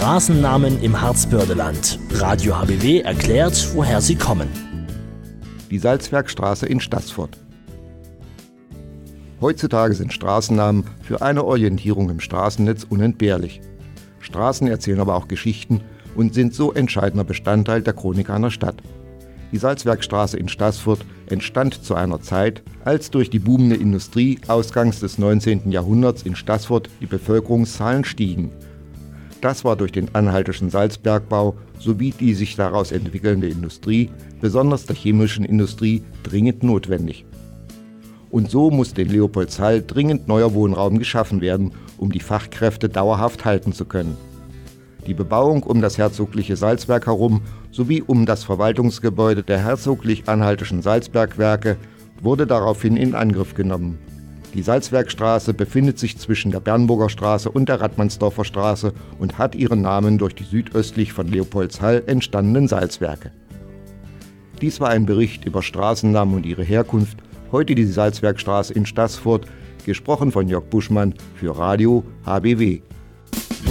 Straßennamen im Harzbördeland. Radio HBW erklärt, woher sie kommen. Die Salzwerkstraße in Staßfurt. Heutzutage sind Straßennamen für eine Orientierung im Straßennetz unentbehrlich. Straßen erzählen aber auch Geschichten und sind so entscheidender Bestandteil der Chronik einer Stadt. Die Salzwerkstraße in Staßfurt entstand zu einer Zeit, als durch die boomende Industrie ausgangs des 19. Jahrhunderts in Staßfurt die Bevölkerungszahlen stiegen. Das war durch den anhaltischen Salzbergbau sowie die sich daraus entwickelnde Industrie, besonders der chemischen Industrie, dringend notwendig. Und so musste in Leopoldshall dringend neuer Wohnraum geschaffen werden, um die Fachkräfte dauerhaft halten zu können. Die Bebauung um das herzogliche Salzwerk herum sowie um das Verwaltungsgebäude der herzoglich-anhaltischen Salzbergwerke wurde daraufhin in Angriff genommen. Die Salzwerkstraße befindet sich zwischen der Bernburger Straße und der Radmannsdorfer Straße und hat ihren Namen durch die südöstlich von Leopoldshall entstandenen Salzwerke. Dies war ein Bericht über Straßennamen und ihre Herkunft, heute die Salzwerkstraße in Staßfurt, gesprochen von Jörg Buschmann für Radio HBW.